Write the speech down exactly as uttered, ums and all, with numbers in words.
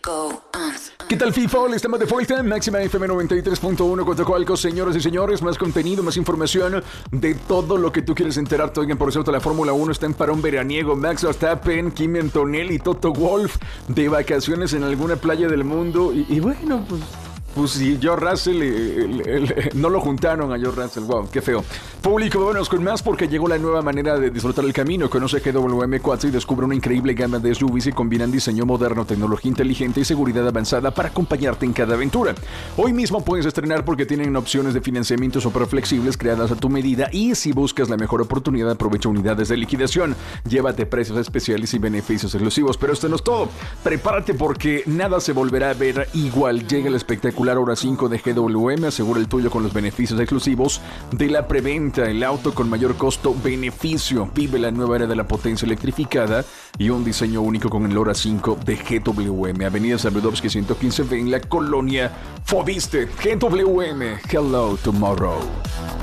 ¿Qué tal FIFA? Les estamos de vuelta. Máxima F M noventa y tres punto uno Coatzacoalcos, señoras y señores. Más contenido, más información de todo lo que tú quieres enterarte. Oigan, por cierto, la Fórmula uno está en parón veraniego. Max Verstappen, Kimi Antonelli y Toto Wolff de vacaciones en alguna playa del mundo. Y, y bueno, pues... Pues sí, George Russell, el, el, el, no lo juntaron a George Russell, wow, qué feo. Público, vámonos con más porque llegó la nueva manera de disfrutar el camino. Conoce G W M cuatro y descubre una increíble gama de S U Vs que combinan diseño moderno, tecnología inteligente y seguridad avanzada para acompañarte en cada aventura. Hoy mismo puedes estrenar porque tienen opciones de financiamiento súper flexibles creadas a tu medida y si buscas la mejor oportunidad, aprovecha unidades de liquidación. Llévate precios especiales y beneficios exclusivos, pero esto no es todo. Prepárate porque nada se volverá a ver igual. Llega el espectacular Hora cinco de G W M, asegura el tuyo con los beneficios exclusivos de la preventa, el auto con mayor costo-beneficio. Vive la nueva era de la potencia electrificada y un diseño único con el Hora cinco de G W M. Avenida Sabredovsky ciento quince B en la colonia Fobiste. G W M, hello tomorrow.